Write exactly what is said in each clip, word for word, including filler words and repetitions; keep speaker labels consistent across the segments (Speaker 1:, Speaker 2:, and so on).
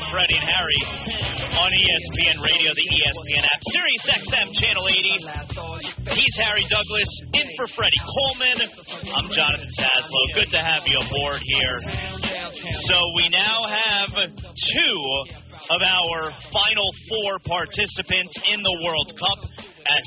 Speaker 1: Freddie and Harry on E S P N Radio, the E S P N app, Sirius X M, Channel eighty. He's Harry Douglas, in for Freddie Coleman. I'm Jonathan Saslow. Good to have you aboard here. So we now have two of our final four participants in the World Cup as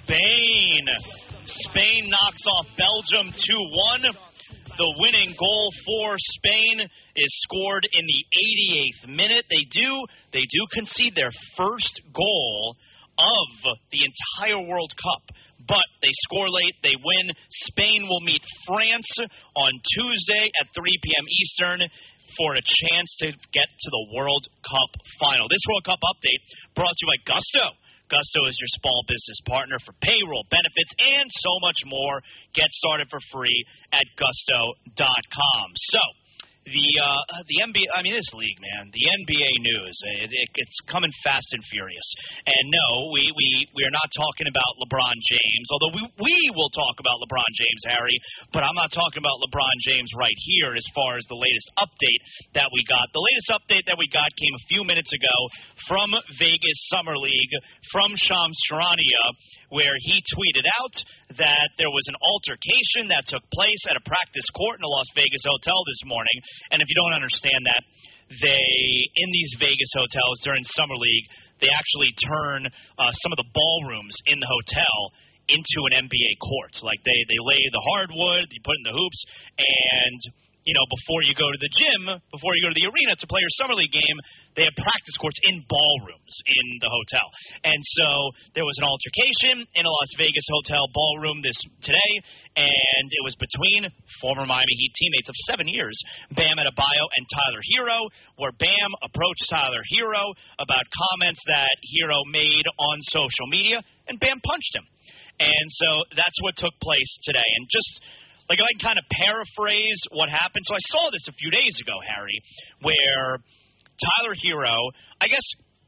Speaker 1: Spain. Spain knocks off Belgium two one. The winning goal for Spain is scored in the eighty-eighth minute. They do they do concede their first goal of the entire World Cup, but they score late, they win. Spain will meet France on Tuesday at three p.m. Eastern for a chance to get to the World Cup final. This World Cup update brought to you by Gusto. Gusto is your small business partner for payroll, benefits, and so much more. Get started for free at gusto dot com. So, the uh, the N B A, I mean, this league, man, the N B A news, it, it, it's coming fast and furious. And no, we, we, we are not talking about LeBron James, although we, we will talk about LeBron James, Harry, but I'm not talking about LeBron James right here as far as the latest update that we got. The latest update that we got came a few minutes ago from Vegas Summer League, from Shams Charania, where he tweeted out that there was an altercation that took place at a practice court in a Las Vegas hotel this morning. And if you don't understand that, they, in these Vegas hotels during Summer League, they actually turn uh, some of the ballrooms in the hotel into an N B A court. Like they, they lay the hardwood, you put in the hoops, and, you know, before you go to the gym, before you go to the arena to play your Summer League game, they have practice courts in ballrooms in the hotel. And so there was an altercation in a Las Vegas hotel ballroom this today, and it was between former Miami Heat teammates of seven years, Bam Adebayo and Tyler Hero, where Bam approached Tyler Hero about comments that Hero made on social media, and Bam punched him. And so that's what took place today. And just, like, I can kind of paraphrase what happened. So I saw this a few days ago, Harry, where Tyler Hero, I guess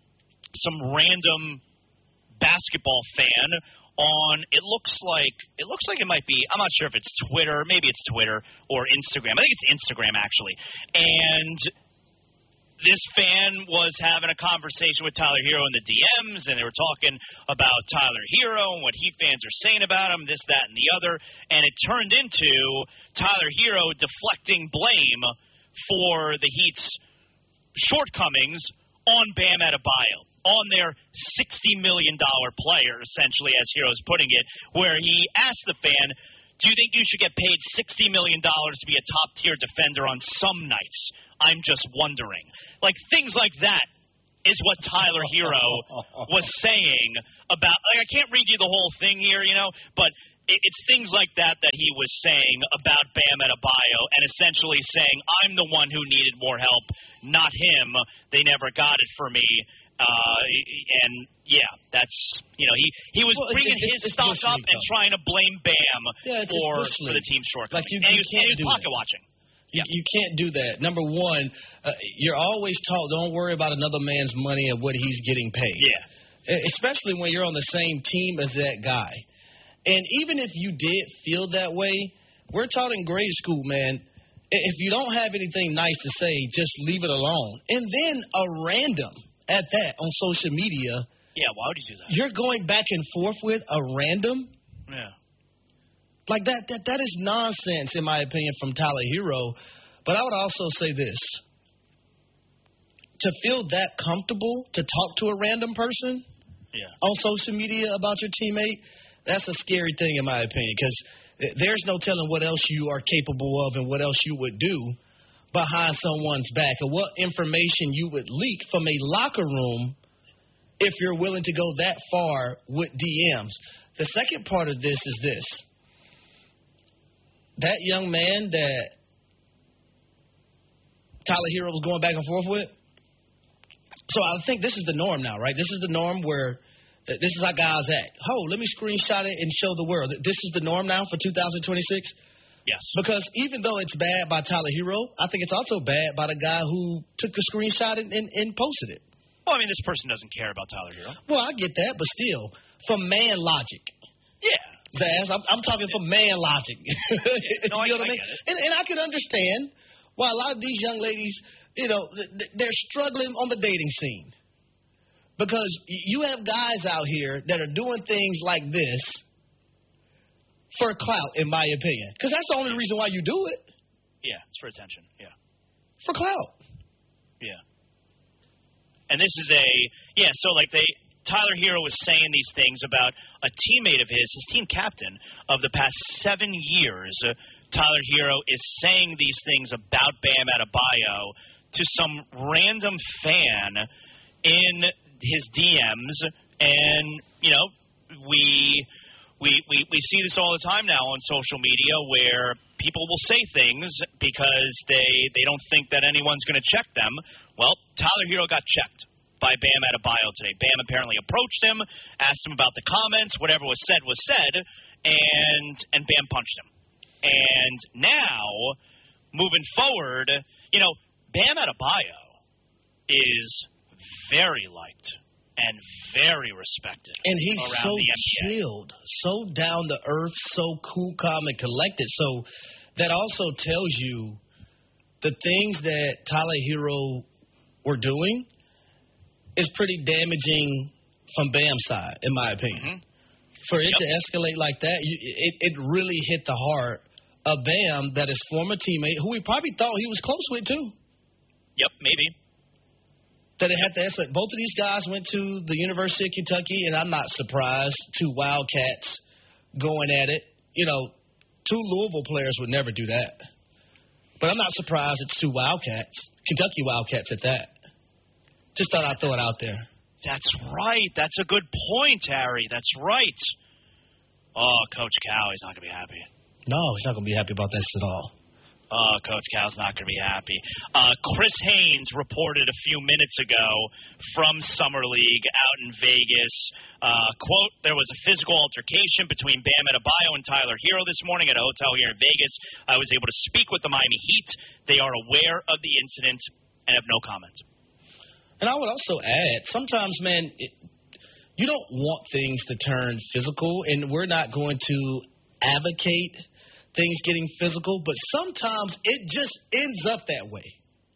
Speaker 1: some random basketball fan on, it looks like it looks like it might be, I'm not sure if it's Twitter, maybe it's Twitter or Instagram. I think it's Instagram, actually. And this fan was having a conversation with Tyler Hero in the D Ms, and they were talking about Tyler Hero and what Heat fans are saying about him, this, that, and the other. And it turned into Tyler Hero deflecting blame for the Heat's shortcomings on Bam Adebayo, on their sixty million dollars player, essentially, as Hero's putting it, where he asked the fan, do you think you should get paid sixty million dollars to be a top-tier defender on some nights? I'm just wondering. Like, things like that is what Tyler Hero was saying about, like, I can't read you the whole thing here, you know, but it's things like that that he was saying about Bam Adebayo and essentially saying, I'm the one who needed more help, not him. They never got it for me. Uh, and, yeah, that's, you know, he, he was well, bringing it's, his it's stock up and though. trying to blame Bam
Speaker 2: yeah,
Speaker 1: for, for the team's shortcomings.
Speaker 2: Like you,
Speaker 1: and
Speaker 2: you
Speaker 1: he was,
Speaker 2: can't
Speaker 1: he was
Speaker 2: do
Speaker 1: pocket
Speaker 2: that.
Speaker 1: watching.
Speaker 2: You, you can't do that. Number one, uh, you're always taught, don't worry about another man's money and what he's getting paid.
Speaker 1: Yeah.
Speaker 2: Especially when you're on the same team as that guy. And even if you did feel that way, we're taught in grade school, man, if you don't have anything nice to say, just leave it alone. And then a random at that on social media.
Speaker 1: Yeah, why would you do that?
Speaker 2: You're going back and forth with a random?
Speaker 1: Yeah.
Speaker 2: Like that, that, that is nonsense, in my opinion, from Tyler Hero. But I would also say this. To feel that comfortable to talk to a random person
Speaker 1: yeah.
Speaker 2: on social media about your teammate, that's a scary thing, in my opinion, because there's no telling what else you are capable of and what else you would do behind someone's back and what information you would leak from a locker room if you're willing to go that far with D Ms. The second part of this is this. That young man that Tyler Hero was going back and forth with, so I think this is the norm now, right? This is the norm where this is how guys act. Oh, let me screenshot it and show the world. This is the norm now for two thousand twenty-six?
Speaker 1: Yes.
Speaker 2: Because even though it's bad by Tyler Hero, I think it's also bad by the guy who took a screenshot and, and, and posted it.
Speaker 1: Well, I mean, this person doesn't care about Tyler Hero.
Speaker 2: Well, I get that, but still, from man logic.
Speaker 1: Yeah.
Speaker 2: Zaz, I'm, I'm talking from man logic.
Speaker 1: Yeah. No,
Speaker 2: you know
Speaker 1: I,
Speaker 2: what I mean?
Speaker 1: I get it.
Speaker 2: And, and I can understand why a lot of these young ladies, you know, they're struggling on the dating scene. Because you have guys out here that are doing things like this for clout, in my opinion. Because that's the only reason why you do it.
Speaker 1: Yeah, it's for attention, yeah.
Speaker 2: For clout.
Speaker 1: Yeah. And this is a, yeah, so like they, Tyler Hero was saying these things about a teammate of his, his team captain of the past seven years. Uh, Tyler Hero is saying these things about Bam Adebayo to some random fan in his D Ms. And, you know, we, we, we, we see this all the time now on social media where people will say things because they, they don't think that anyone's going to check them. Well, Tyler Hero got checked by Bam Adebayo today. Bam apparently approached him, asked him about the comments, whatever was said was said, and and Bam punched him. And now, moving forward, you know, Bam Adebayo is very liked and very respected.
Speaker 2: And he's
Speaker 1: around
Speaker 2: so
Speaker 1: the N B A.
Speaker 2: chilled, so down to earth, so cool, calm, and collected. So that also tells you the things that Tyler Hero were doing is pretty damaging from Bam's side, in my opinion. Mm-hmm. For it yep. to escalate like that, you, it, it really hit the heart of Bam, that his former teammate, who he probably thought he was close with, too.
Speaker 1: Yep, maybe.
Speaker 2: That it had to escalate. Both of these guys went to the University of Kentucky, and I'm not surprised. Two Wildcats going at it. You know, two Louisville players would never do that. But I'm not surprised it's two Wildcats, Kentucky Wildcats at that. Just thought I'd throw it out there.
Speaker 1: That's right. That's a good point, Harry. That's right. Oh, Coach Cal, he's not going to be happy.
Speaker 2: No, he's not going to be happy about this at all.
Speaker 1: Oh, Coach Cal's not going to be happy. Uh, Chris Haynes reported a few minutes ago from Summer League out in Vegas. Uh, quote, there was a physical altercation between Bam Adebayo and Tyler Hero this morning at a hotel here in Vegas. I was able to speak with the Miami Heat. They are aware of the incident and have no comment.
Speaker 2: And I would also add, sometimes, man, it, you don't want things to turn physical, and we're not going to advocate things getting physical, but sometimes it just ends up that way.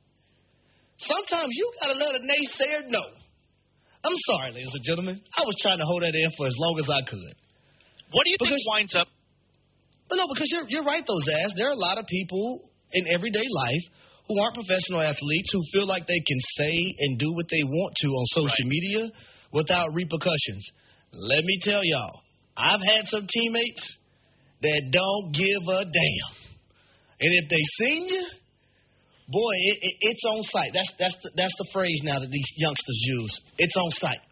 Speaker 2: Sometimes you got to let a naysayer know. I'm sorry, ladies and gentlemen. I was trying to hold that in for as long as I could.
Speaker 1: What do you
Speaker 2: because,
Speaker 1: think winds up?
Speaker 2: But no, because you're, you're right, those ass. There are a lot of people in everyday life who aren't professional athletes who feel like they can say and do what they want to on social right. media without repercussions. Let me tell y'all, I've had some teammates that don't give a damn. And if they seen you, boy, it, it, it's on site. That's that's the, that's the phrase now that these youngsters use. It's on site.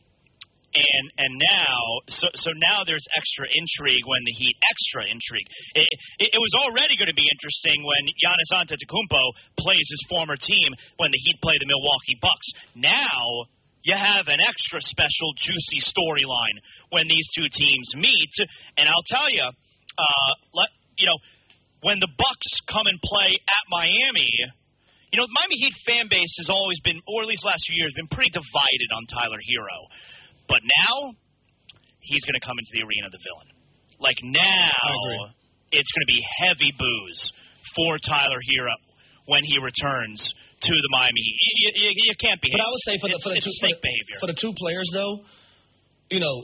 Speaker 1: And and now, so so now there's extra intrigue when the Heat, extra intrigue. It, it, it was already going to be interesting when Giannis Antetokounmpo plays his former team when the Heat play the Milwaukee Bucks. Now you have an extra special, juicy storyline when these two teams meet. And I'll tell you, uh, let you know, when the Bucks come and play at Miami, you know, the Miami Heat fan base has always been, or at least last few years, been pretty divided on Tyler Hero. But now, he's going to come into the arena of the villain. Like, now, it's going to be heavy boos for Tyler Hero when he returns to the Miami Heat. You, you, you can't behave.
Speaker 2: But I would say for the, for the,
Speaker 1: it's
Speaker 2: two,
Speaker 1: snake
Speaker 2: for, the,
Speaker 1: behavior.
Speaker 2: for the two players, though, you know,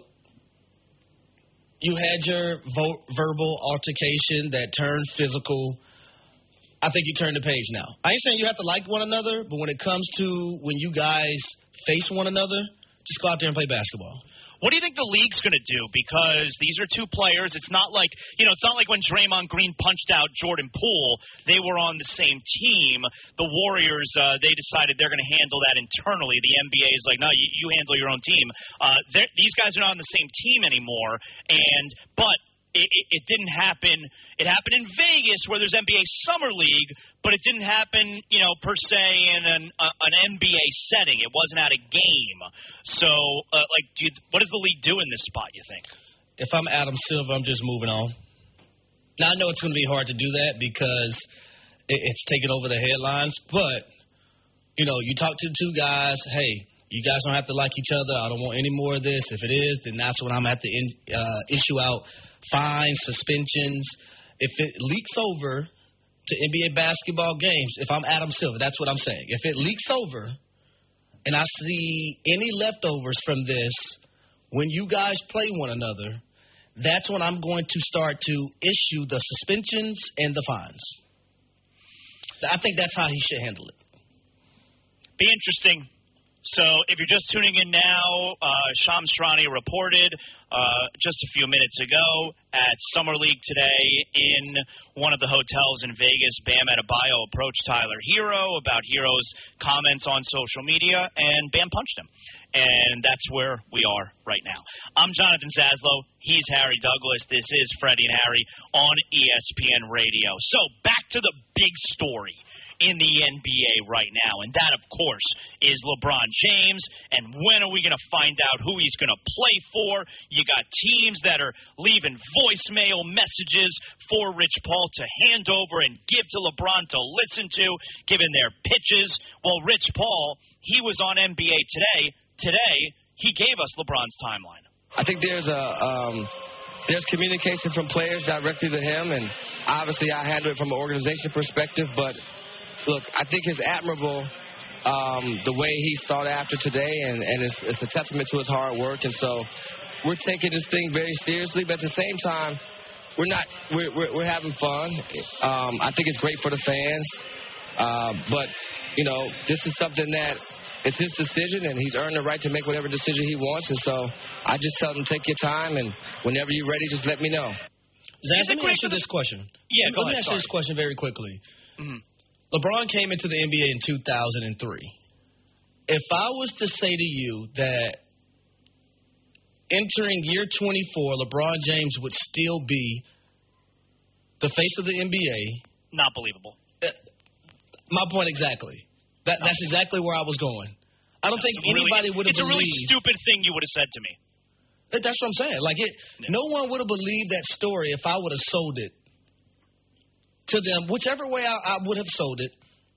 Speaker 2: you had your vo- verbal altercation that turned physical. I think you turned the page now. I ain't saying you have to like one another, but when it comes to when you guys face one another, just go out there and play basketball.
Speaker 1: What do you think the league's going to do? Because these are two players. It's not like, you know, it's not like when Draymond Green punched out Jordan Poole. They were on the same team. The Warriors, uh, they decided they're going to handle that internally. The N B A is like, no, you, you handle your own team. Uh, these guys are not on the same team anymore. And but it, it, it didn't happen. It happened in Vegas where there's N B A Summer League, but it didn't happen, you know, per se in an, uh, an N B A setting. It wasn't at a game. So, uh, like, do you, what does the league do in this spot, you think?
Speaker 2: If I'm Adam Silver, I'm just moving on. Now, I know it's going to be hard to do that because it, it's taking over the headlines, but, you know, you talk to the two guys, hey, you guys don't have to like each other. I don't want any more of this. If it is, then that's when I'm going to have to in, uh, issue out fines, suspensions. If it leaks over to N B A basketball games, if I'm Adam Silver, that's what I'm saying. If it leaks over and I see any leftovers from this when you guys play one another, that's when I'm going to start to issue the suspensions and the fines. I think that's how he should handle it.
Speaker 1: Be interesting. So if you're just tuning in now, uh, Shams Charania reported uh, just a few minutes ago at Summer League today in one of the hotels in Vegas. Bam Adebayo approached Tyler Hero about Hero's comments on social media, and Bam punched him. And that's where we are right now. I'm Jonathan Zaslow. He's Harry Douglas. This is Freddie and Harry on E S P N Radio. So back to the big story in the N B A right now, and that, of course, is LeBron James. And when are we going to find out who he's going to play for? You got teams that are leaving voicemail messages for Rich Paul to hand over and give to LeBron to listen to, giving their pitches. Well, Rich Paul, he was on N B A Today. Today, he gave us LeBron's timeline.
Speaker 3: I think there's a um, there's communication from players directly to him, and obviously I handle it from an organization perspective, but look, I think it's admirable um, the way he sought after today, and, and it's, it's a testament to his hard work. And so we're taking this thing very seriously, but at the same time, we're not we're we're, we're having fun. Um, I think it's great for the fans, uh, but you know, this is something that it's his decision, and he's earned the right to make whatever decision he wants. And so I just tell him, take your time, and whenever you're ready, just let me know.
Speaker 2: Zach, let me ask you this question.
Speaker 1: Yeah,
Speaker 2: let
Speaker 1: go
Speaker 2: me
Speaker 1: ahead,
Speaker 2: ask you this question very quickly.
Speaker 1: Mm-hmm.
Speaker 2: LeBron came into the N B A in two thousand three. If I was to say to you that entering year twenty-four, LeBron James would still be the face of the N B A.
Speaker 1: Not believable.
Speaker 2: Uh, my point exactly. That, that's exactly where I was going. I don't think anybody
Speaker 1: really,
Speaker 2: would have believed.
Speaker 1: It's a really stupid thing you would have said to me.
Speaker 2: That's what I'm saying. Like it, yeah. No one would have believed that story if I would have sold it to them, whichever way I, I would have sold it.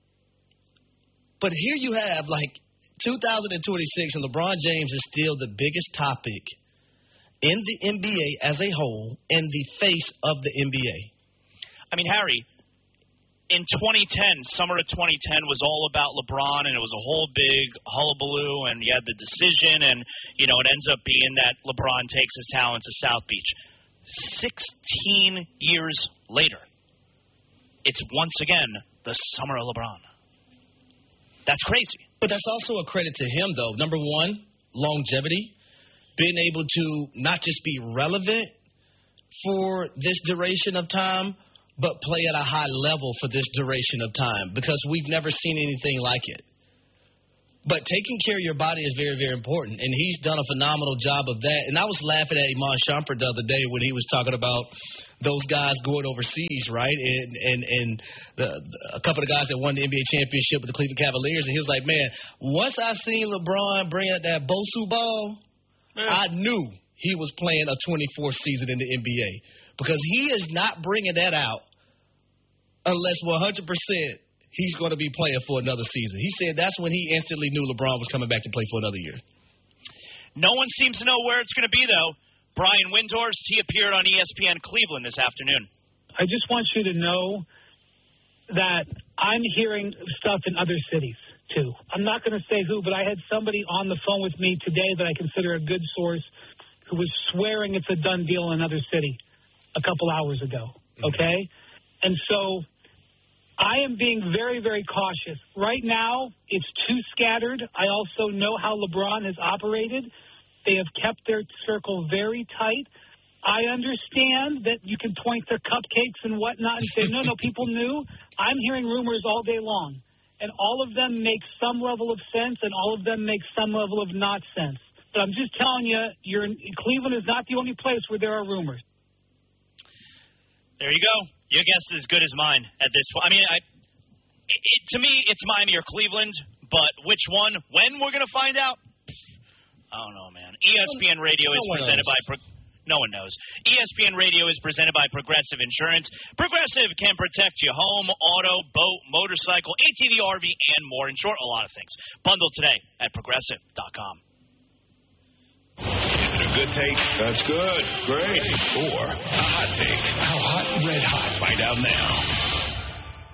Speaker 2: But here you have, like, two thousand twenty-six, and LeBron James is still the biggest topic in the N B A as a whole and the face of the N B A.
Speaker 1: I mean, Harry, in twenty ten, summer of twenty ten was all about LeBron, and it was a whole big hullabaloo, and you had the decision, and, you know, it ends up being that LeBron takes his talent to South Beach. sixteen years later, it's once again the summer of LeBron. That's crazy.
Speaker 2: But that's also a credit to him, though. Number one, longevity, being able to not just be relevant for this duration of time, but play at a high level for this duration of time, because we've never seen anything like it. But taking care of your body is very, very important, and he's done a phenomenal job of that. And I was laughing at Iman Shumpert the other day when he was talking about those guys going overseas, right? And and and the, the, a couple of guys that won the N B A championship with the Cleveland Cavaliers, and he was like, man, once I seen LeBron bring out that Bosu ball, man, I knew he was playing a twenty-fourth season in the N B A, because he is not bringing that out unless one hundred percent he's going to be playing for another season. He said that's when he instantly knew LeBron was coming back to play for another year.
Speaker 1: No one seems to know where it's going to be, though. Brian Windhorst, he appeared on E S P N Cleveland this afternoon.
Speaker 4: I just want you to know that I'm hearing stuff in other cities, too. I'm not going to say who, but I had somebody on the phone with me today that I consider a good source who was swearing it's a done deal in another city a couple hours ago, okay? Mm-hmm. And so I am being very, very cautious. Right now, it's too scattered. I also know how LeBron has operated. They have kept their circle very tight. I understand that you can point to cupcakes and whatnot and say, no, no, people knew. I'm hearing rumors all day long, and all of them make some level of sense, and all of them make some level of not sense. But I'm just telling you, you're in, Cleveland is not the only place where there are rumors.
Speaker 1: There you go. Your guess is as good as mine at this point. I mean, I, it, to me, it's Miami or Cleveland, but which one, when we're going to find out, I don't know, man. E S P N Radio is
Speaker 2: no
Speaker 1: presented by Pro- – no one knows. E S P N Radio is presented by Progressive Insurance. Progressive can protect your home, auto, boat, motorcycle, A T V, R V, and more. In short, a lot of things. Bundle today at progressive dot com.
Speaker 5: Is it a good take? That's good. Great. Or a hot take. How hot? Red hot. Find out now.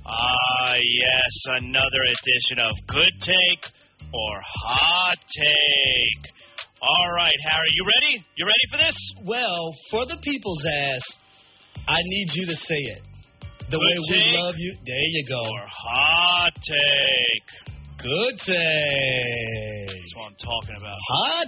Speaker 1: Ah, yes, another edition of Good Take or Hot Take. All right, Harry, you ready? You ready for this?
Speaker 2: Well, for the people's ass, I need you to say it. The
Speaker 1: Good
Speaker 2: way
Speaker 1: take
Speaker 2: we love you. There you go.
Speaker 1: Or Hot Take.
Speaker 2: Good take.
Speaker 1: That's what I'm talking about.
Speaker 2: Hot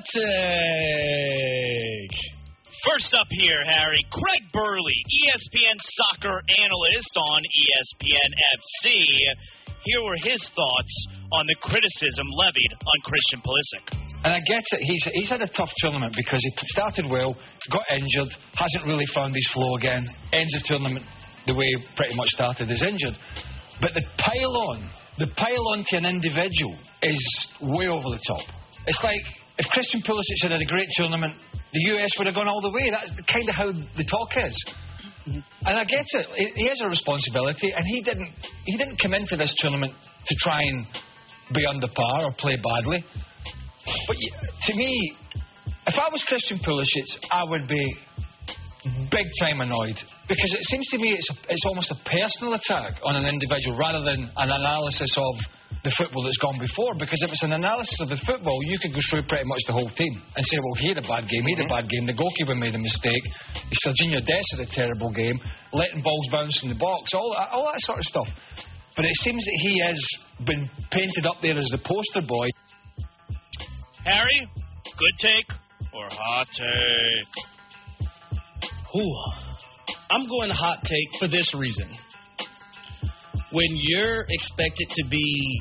Speaker 2: take.
Speaker 1: First up here, Harry, Craig Burley, E S P N soccer analyst on E S P N F C. Here were his thoughts on the criticism levied on Christian Pulisic.
Speaker 6: And I get it. He's he's had a tough tournament because he started well, got injured, hasn't really found his flow again, ends the tournament the way he pretty much started, is injured. But the pile-on, the pile-on to an individual is way over the top. It's like if Christian Pulisic had had a great tournament, the U S would have gone all the way. That's kind of how the talk is. Mm-hmm. And I get it. He has a responsibility, and he didn't he didn't come into this tournament to try and be under par or play badly. But to me, if I was Christian Pulisic, I would be big time annoyed, because it seems to me it's a, it's almost a personal attack on an individual rather than an analysis of the football that's gone before. Because if it's an analysis of the football, you could go through pretty much the whole team and say, well, he had a bad game, he had a bad game, the goalkeeper made a mistake, Serginho Dest had a terrible game, letting balls bounce in the box, all that, all that sort of stuff. But it seems that he has been painted up there as the poster boy.
Speaker 1: Harry, good take or hot take?
Speaker 2: Ooh, I'm going hot take for this reason. When you're expected to be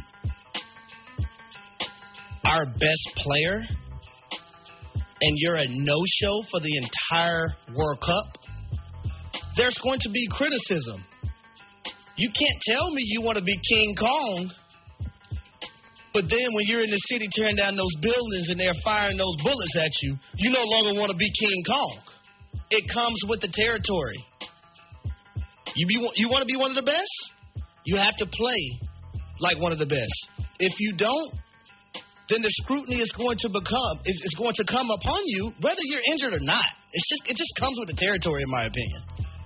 Speaker 2: our best player and you're a no-show for the entire World Cup, there's going to be criticism. You can't tell me you want to be King Kong, but then when you're in the city tearing down those buildings and they're firing those bullets at you, you no longer want to be King Kong. It comes with the territory. You be you want to be one of the best? You have to play like one of the best. If you don't, then the scrutiny is going to become is, is going to come upon you, whether you're injured or not. It's just it just comes with the territory, in my opinion.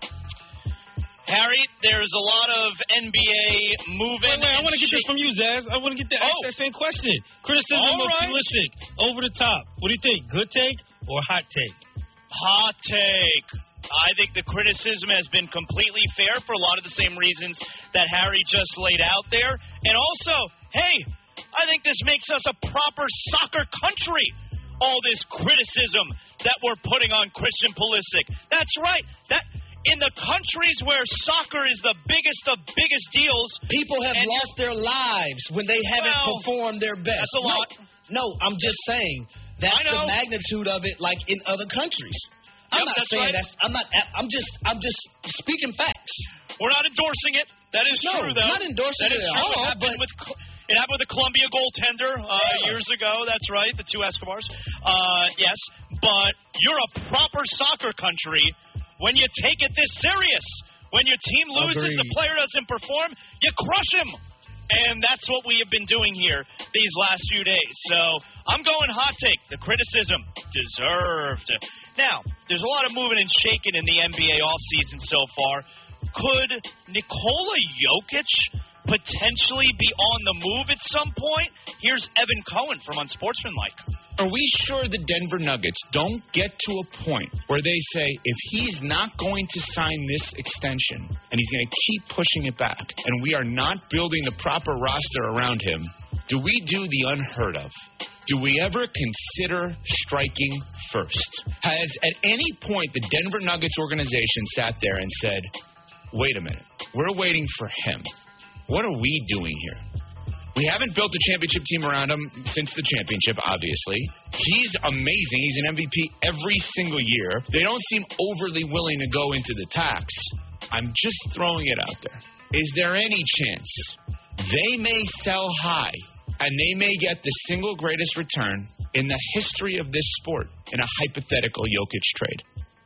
Speaker 1: Harry, there's a lot of N B A moving.
Speaker 7: Wait, wait, I want to get this from you, Zaz. I want to get that,
Speaker 1: oh.
Speaker 7: ask that same question. Criticism
Speaker 1: All
Speaker 7: of
Speaker 1: right.
Speaker 7: Pulisic, over the top. What do you think? Good take or hot take?
Speaker 1: Hot take. I think the criticism has been completely fair for a lot of the same reasons that Harry just laid out there. And also, hey, I think this makes us a proper soccer country. All this criticism that we're putting on Christian Pulisic. That's right. That in the countries where soccer is the biggest of biggest deals,
Speaker 2: people have lost their lives when they haven't
Speaker 1: well,
Speaker 2: performed their best.
Speaker 1: That's a lot.
Speaker 2: No, no I'm just saying that's the magnitude of it, like in other countries. I'm
Speaker 1: yep,
Speaker 2: not
Speaker 1: that's
Speaker 2: saying
Speaker 1: right.
Speaker 2: that's. I'm not. I'm just. I'm just speaking facts.
Speaker 1: We're not endorsing it. That is
Speaker 2: no,
Speaker 1: true, though.
Speaker 2: not endorsing
Speaker 1: that
Speaker 2: it
Speaker 1: is
Speaker 2: at
Speaker 1: true.
Speaker 2: all.
Speaker 1: It happened
Speaker 2: But
Speaker 1: with. It happened with the Colombia goaltender uh,
Speaker 2: yeah.
Speaker 1: years ago. That's right, the two Escobars. Uh, yes, but you're a proper soccer country when you take it this serious. When your team loses,
Speaker 2: Agreed.
Speaker 1: the player doesn't perform, you crush him. And that's what we have been doing here these last few days. So I'm going hot take. The criticism deserved. Now, there's a lot of moving and shaking in the N B A offseason so far. Could Nikola Jokic potentially be on the move at some point? Here's Evan Cohen from Unsportsmanlike.
Speaker 8: Are we sure the Denver Nuggets don't get to a point where they say, if he's not going to sign this extension and he's going to keep pushing it back and we are not building the proper roster around him, do we do the unheard of? Do we ever consider striking first? Has at any point the Denver Nuggets organization sat there and said, wait a minute, we're waiting for him. What are we doing here? We haven't built a championship team around him since the championship, obviously. He's amazing. He's an M V P every single year. They don't seem overly willing to go into the tax. I'm just throwing it out there. Is there any chance they may sell high and they may get the single greatest return in the history of this sport in a hypothetical Jokic trade?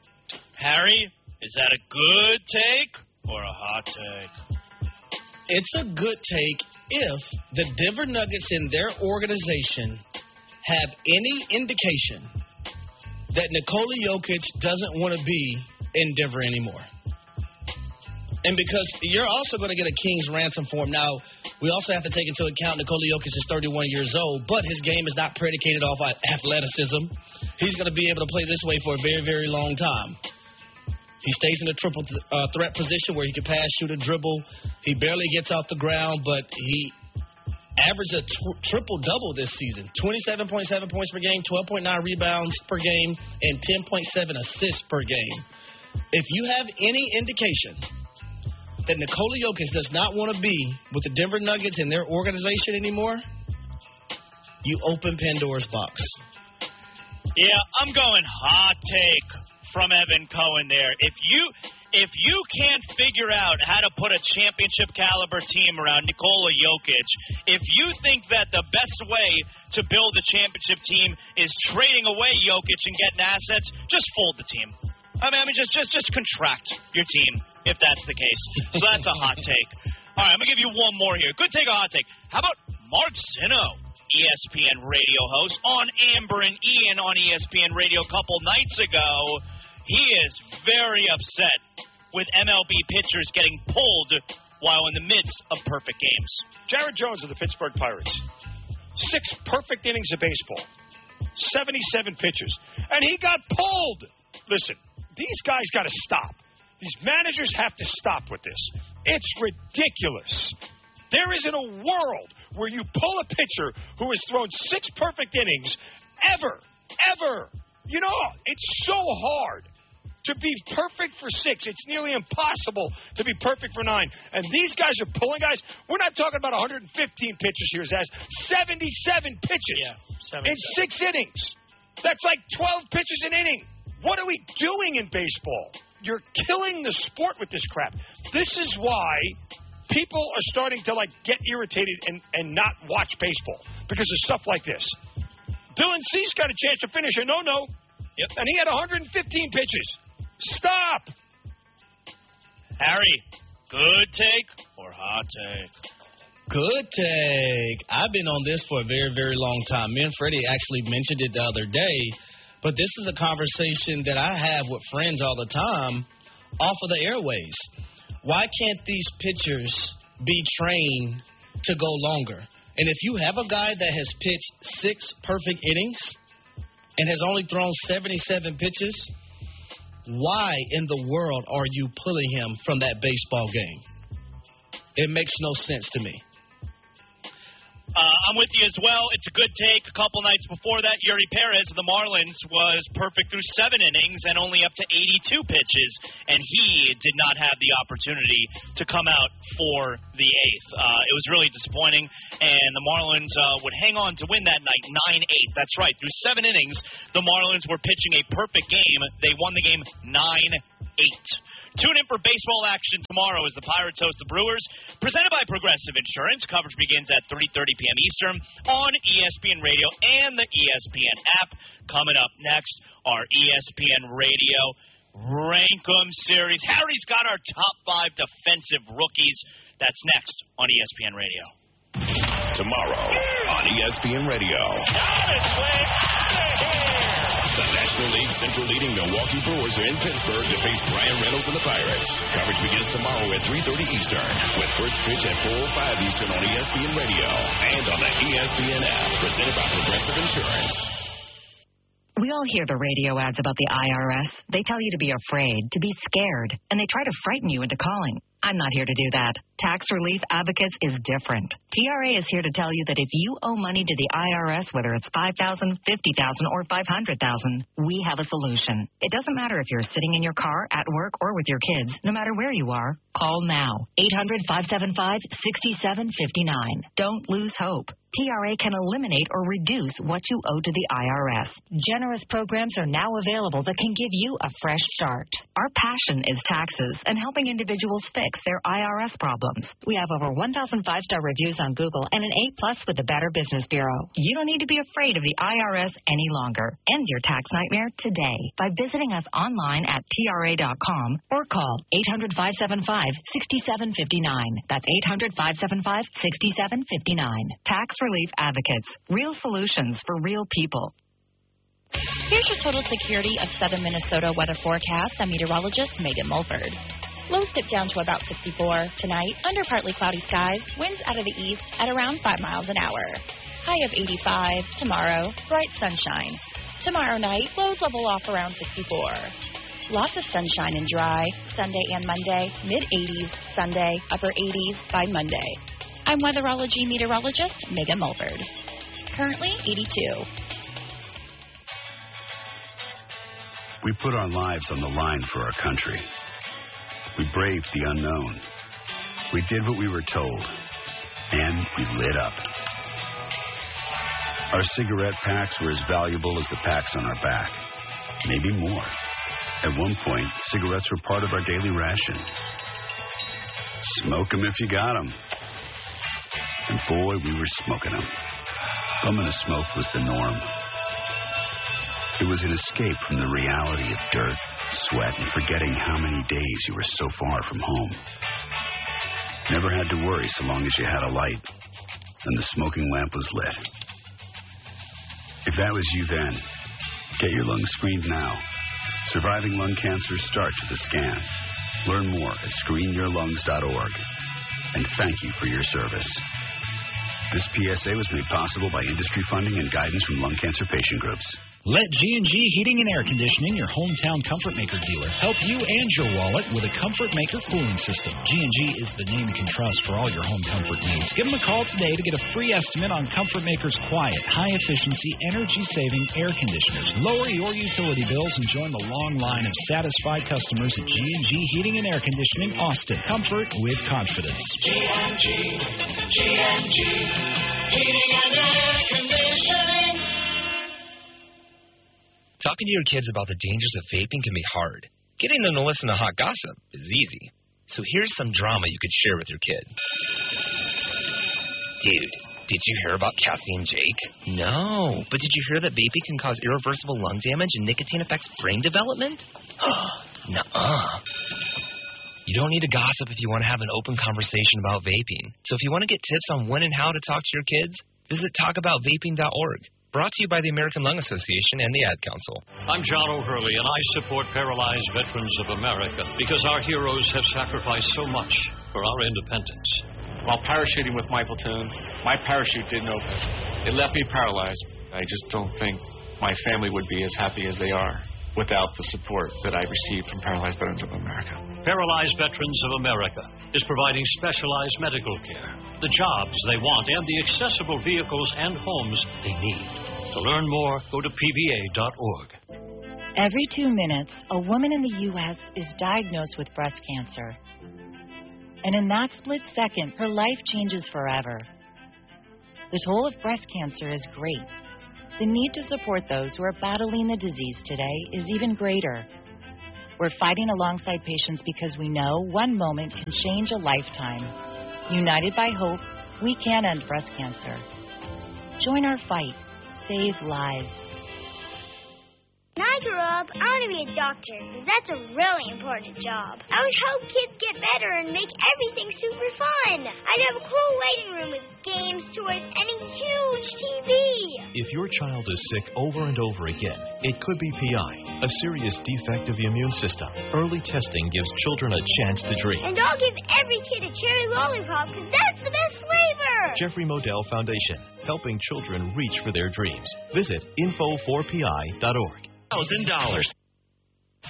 Speaker 1: Harry, is that a good take or a hot take?
Speaker 2: It's a good take if the Denver Nuggets and their organization have any indication that Nikola Jokic doesn't want to be in Denver anymore. And because you're also going to get a king's ransom for him. Now, we also have to take into account Nikola Jokic is thirty-one years old, but his game is not predicated off athleticism. He's going to be able to play this way for a very, very long time. He stays in a triple th- uh, threat position where he can pass, shoot, and dribble. He barely gets off the ground, but he averaged a tw- triple-double this season. twenty-seven point seven points per game, twelve point nine rebounds per game, and ten point seven assists per game. If you have any indication that Nikola Jokic does not want to be with the Denver Nuggets and their organization anymore, you open Pandora's box.
Speaker 1: Yeah, I'm going hot take from Evan Cohen there. If you if you can't figure out how to put a championship caliber team around Nikola Jokic, if you think that the best way to build a championship team is trading away Jokic and getting assets, just fold the team. I mean, I mean, just just just contract your team if that's the case. So that's a hot take. All right, I'm gonna give you one more here. Good take, a hot take. How about Mark Zinno, E S P N radio host, on Amber and Ian on E S P N Radio a couple nights ago? He is very upset with M L B pitchers getting pulled while in the midst of perfect games.
Speaker 5: Jared Jones of the Pittsburgh Pirates. Six perfect innings of baseball. seventy-seven pitches. And he got pulled. Listen, these guys got to stop. These managers have to stop with this. It's ridiculous. There isn't a world where you pull a pitcher who has thrown six perfect innings ever, ever. You know, it's so hard to be perfect for six. It's nearly impossible to be perfect for nine. And these guys are pulling guys. We're not talking about one hundred fifteen pitches here, Zaz. seventy-seven pitches
Speaker 1: Yeah,
Speaker 5: in six innings. That's like twelve pitches an inning. What are we doing in baseball? You're killing the sport with this crap. This is why people are starting to, like, get irritated and, and not watch baseball because of stuff like this. Dylan Cease got a chance to finish a no-no,
Speaker 1: yep.
Speaker 5: and he had one hundred fifteen pitches. Stop!
Speaker 1: Harry, good take or hot take?
Speaker 2: Good take. I've been on this for a very, very long time. Me and Freddie actually mentioned it the other day, but this is a conversation that I have with friends all the time off of the airways. Why can't these pitchers be trained to go longer? And if you have a guy that has pitched six perfect innings and has only thrown seventy-seven pitches, why in the world are you pulling him from that baseball game? It makes no sense to me.
Speaker 1: Uh, I'm with you as well. It's a good take. A couple nights before that, Yuri Perez of the Marlins was perfect through seven innings and only up to eighty-two pitches, and he did not have the opportunity to come out for the eighth. Uh, it was really disappointing, and the Marlins uh, would hang on to win that night nine eight. That's right. Through seven innings, the Marlins were pitching a perfect game. They won the game nine eight. Tune in for baseball action tomorrow as the Pirates host the Brewers. Presented by Progressive Insurance. Coverage begins at three thirty p.m. Eastern on E S P N Radio and the E S P N app. Coming up next, our E S P N Radio Rankum Series. Harry's got our top five defensive rookies. That's next on E S P N Radio.
Speaker 9: Tomorrow on E S P N Radio. The National League Central leading Milwaukee Brewers are in Pittsburgh to face Brian Reynolds and the Pirates. Coverage begins tomorrow at three thirty Eastern with first pitch at four oh five Eastern on E S P N Radio and on the E S P N app presented by Progressive Insurance.
Speaker 10: We all hear the radio ads about the I R S. They tell you to be afraid, to be scared, and they try to frighten you into calling. I'm not here to do that. Tax Relief Advocates is different. T R A is here to tell you that if you owe money to the I R S, whether it's five thousand dollars, fifty thousand dollars, or five hundred thousand dollars, we have a solution. It doesn't matter if you're sitting in your car, at work, or with your kids. No matter where you are, call now. eight hundred, five seven five, six seven five nine. Don't lose hope. T R A can eliminate or reduce what you owe to the I R S. Generous programs are now available that can give you a fresh start. Our passion is taxes and helping individuals fix their I R S problems. We have over one thousand five-star reviews on Google and an A plus with the Better Business Bureau. You don't need to be afraid of the I R S any longer. End your tax nightmare today by visiting us online at T R A dot com or call eight hundred, five seven five, six seven five nine. That's eight hundred, five seven five, six seven five nine. Tax Relief Advocates. Real solutions for real people.
Speaker 11: Here's your total security of Southern Minnesota weather forecast. I'm meteorologist Megan Mulford. Lows dip down to about sixty-four. Tonight, under partly cloudy skies, winds out of the east at around five miles an hour. High of eighty-five. Tomorrow, bright sunshine. Tomorrow night, lows level off around sixty-four. Lots of sunshine and dry. Sunday and Monday, mid-eighties. Sunday, upper eighties by Monday. I'm weatherology meteorologist Megan Mulford. Currently eighty-two.
Speaker 12: We put our lives on the line for our country. We braved the unknown. We did what we were told. And we lit up. Our cigarette packs were as valuable as the packs on our back. Maybe more. At one point, cigarettes were part of our daily ration. Smoke 'em if you got 'em. And boy, we were smoking 'em. Bumming a smoke was the norm. It was an escape from the reality of dirt, sweat, and forgetting how many days you were so far from home. Never had to worry so long as you had a light, and the smoking lamp was lit. If that was you then, get your lungs screened now. Surviving lung cancer starts with a scan. Learn more at screen your lungs dot org. And thank you for your service. This P S A was made possible by industry funding and guidance from lung cancer patient groups.
Speaker 13: Let G and G Heating and Air Conditioning, your hometown Comfort Maker dealer, help you and your wallet with a Comfort Maker cooling system. G and G is the name you can trust for all your home comfort needs. Give them a call today to get a free estimate on Comfort Maker's quiet, high-efficiency, energy-saving air conditioners. Lower your utility bills and join the long line of satisfied customers at G and G Heating and Air Conditioning, Austin. Comfort with confidence.
Speaker 14: G and G, G and G, Heating and Air Conditioning.
Speaker 15: Talking to your kids about the dangers of vaping can be hard. Getting them to listen to hot gossip is easy. So here's some drama you could share with your kid. Dude, did you hear about Cassie and Jake? No, but did you hear that vaping can cause irreversible lung damage and nicotine affects brain development? Nuh-uh. You don't need to gossip if you want to have an open conversation about vaping. So if you want to get tips on when and how to talk to your kids, visit talk about vaping dot org. Brought to you by the American Lung Association and the Ad Council.
Speaker 16: I'm John O'Hurley, and I support Paralyzed Veterans of America because our heroes have sacrificed so much for our independence.
Speaker 17: While parachuting with my platoon, my parachute didn't open. It left me paralyzed. I just don't think my family would be as happy as they are without the support that I received from Paralyzed Veterans of America.
Speaker 16: Paralyzed Veterans of America is providing specialized medical care, the jobs they want, and the accessible vehicles and homes they need. To learn more, go to P V A dot org.
Speaker 18: Every two minutes, a woman in the U S is diagnosed with breast cancer. And in that split second, her life changes forever. The toll of breast cancer is great. The need to support those who are battling the disease today is even greater. We're fighting alongside patients because we know one moment can change a lifetime. United by hope, we can end breast cancer. Join our fight. Save lives.
Speaker 19: When I grow up, I want to be a doctor, because that's a really important job. I would help kids get better and make everything super fun. I'd have a cool waiting room with games, toys, and a huge T V.
Speaker 20: If your child is sick over and over again, it could be P I, a serious defect of the immune system. Early testing gives children a chance to dream.
Speaker 19: And I'll give every kid a cherry lollipop, because that's the best flavor.
Speaker 20: Jeffrey Modell Foundation, helping children reach for their dreams. Visit info four P I dot org.
Speaker 1: Thousand dollars.